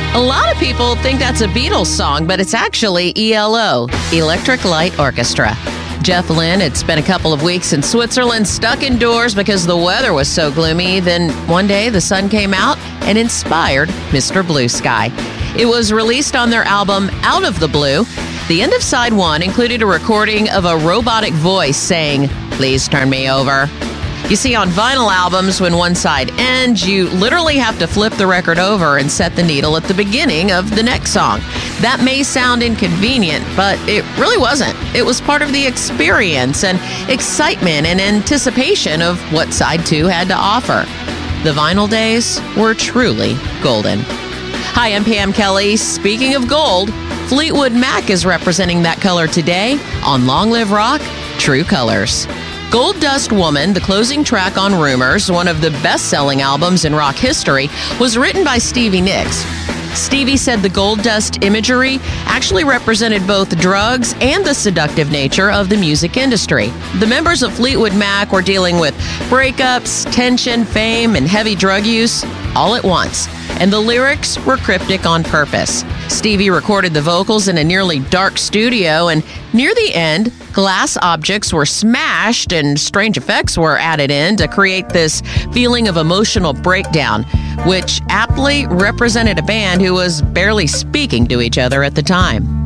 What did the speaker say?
A lot of people think that's a Beatles song, but it's actually ELO, Electric Light Orchestra. Jeff Lynne had spent a couple of weeks in Switzerland, stuck indoors because the weather was so gloomy. Then one day the sun came out and inspired Mr. Blue Sky. It was released on their album Out of the Blue. The end of side one included a recording of a robotic voice saying, "Please turn me over." You see, on vinyl albums, when one side ends, you literally have to flip the record over and set the needle at the beginning of the next song. That may sound inconvenient, but it really wasn't. It was part of the experience and excitement and anticipation of what side two had to offer. The vinyl days were truly golden. Hi, I'm Pam Kelly. Speaking of gold, Fleetwood Mac is representing that color today on Long Live Rock, True Colors. Gold Dust Woman, the closing track on Rumors, one of the best-selling albums in rock history, was written by Stevie Nicks. Stevie said the gold dust imagery actually represented both drugs and the seductive nature of the music industry. The members of Fleetwood Mac were dealing with breakups, tension, fame, and heavy drug use all at once, and the lyrics were cryptic on purpose. Stevie recorded the vocals in a nearly dark studio, and near the end, glass objects were smashed and strange effects were added in to create this feeling of emotional breakdown, which aptly represented a band who was barely speaking to each other at the time.